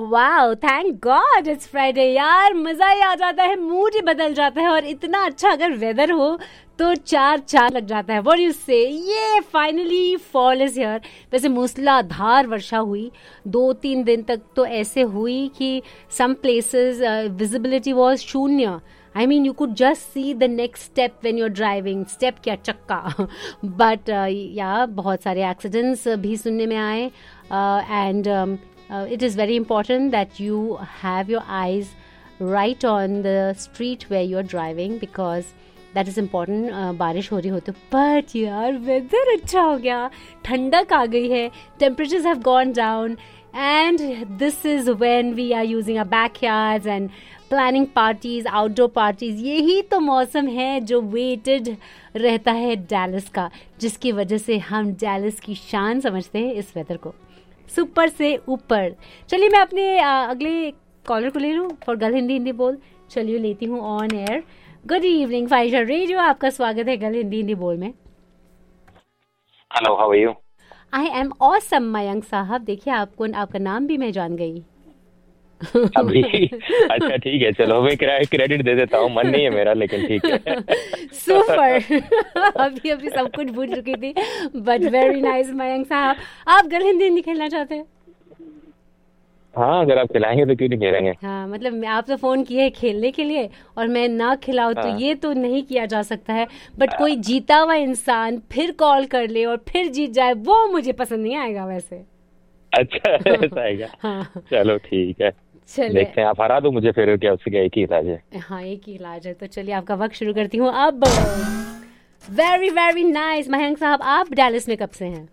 Wow, thank God it's Friday यार, मजा ही आ जाता है, मूड ही बदल जाता है। और इतना अच्छा अगर वेदर हो तो चार चार लग जाता है। व्हाट यू से, ये फाइनली फॉल इज हियर। वैसे मूसलाधार वर्षा हुई 2-3 दिन तक, तो ऐसे हुई कि सम प्लेसेस विजिबिलिटी वाज शून्य। I mean, you could just see the next step when you're driving. Step क्या, चक्का. But yeah, बहुत सारे accidents भी सुनने में आए. And it is very important that you have your eyes right on the street where you're driving, because that is important. बारिश हो रही हो तो, but यार weather अच्छा हो गया, ठंडक आ गई है, temperatures have gone down, and this is when we are using our backyards and planning parties, outdoor parties. यही तो मौसम है जो वेटेड रहता है डैलस का, जिसकी वजह से हम डैलस की शान समझते हैं इस वेदर को, सुपर से ऊपर। चलिए मैं अपने अगले कॉलर को ले लूँ फॉर गल हिंदी हिंदी बोल। चलिए लेती हूँ on air. Good evening Pfizer radio, आपका स्वागत है गल हिंदी हिंदी बोल में। Hello, how are you? I am awesome Mayank साहब। देखिए आपको, आपका नाम भी मैं जान गई अभी अच्छा ठीक है, चलो मैं क्रेडिट दे देता हूँ, मन नहीं है मेरा, लेकिन ठीक है। सुपर। अभी अभी सब कुछ भूल चुकी थी, बट वेरी नाइस मयंक साहब। आप गल हिंदी हिंदी खेलना चाहते हैं? हाँ, अगर आप खिलाएंगे तो क्यों नहीं खेलेंगे। हाँ, मतलब आप तो फोन किए खेलने के लिए और मैं ना खिलाऊं तो ये तो नहीं किया जा सकता है। बट कोई जीता हुआ इंसान फिर कॉल कर ले और फिर जीत जाए, वो मुझे पसंद नहीं आएगा वैसे। अच्छा, ऐसा है क्या? हाँ चलो ठीक है, देखते हैं। आप हरा दो मुझे, फिर क्या उससे क्या एक ही इलाज है। हाँ, एक ही इलाज है। तो चलिए आपका वक्त शुरू करती हूँ अब। वेरी वेरी नाइस मयंक साहब, आप डैलस में कब से हैं?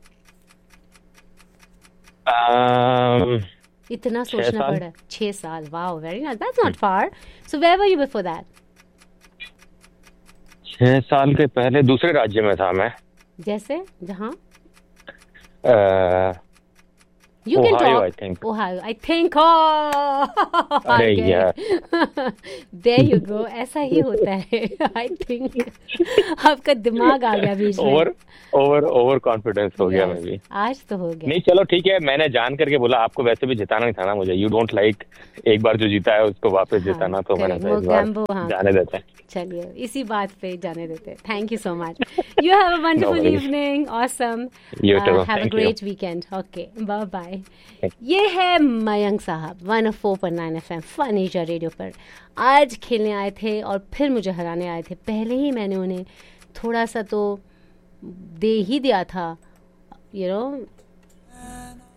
इतना सोचना पड़ा। 6 साल, wow very nice, that's not far. So where were you before that? 6 साल के पहले दूसरे राज्य में था मैं। जैसे जहाँ? You can Ohio, talk. I think. Ohio, I think. Oh, अरे यार, there you go. ऐसा ही होता है। I think आपका दिमाग आ गया बीच में। ओवर कॉन्फिडेंस हो गया मैं भी। आज तो हो गया। नहीं चलो ठीक है, मैंने जान करके बोला। आपको वैसे भी जिताना नहीं था ना मुझे। यू डोंट लाइक एक बार जो जीता है उसको वापस जिताना, तो मैंने जाने देते हैं। चलिए इसी बात पे जाने देते हैं। Thank you so much. You have a wonderful evening. Awesome. Have a great weekend. Okay, bye bye. ये है मयंक साहब 104.9 FM फन एशिया रेडियो पर। आज खेलने आए थे और फिर मुझे हराने आए थे। पहले ही मैंने उन्हें थोड़ा सा तो दे ही दिया था, यू नो,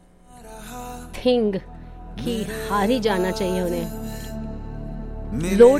थिंग कि हार ही जाना चाहिए उन्हें। लोड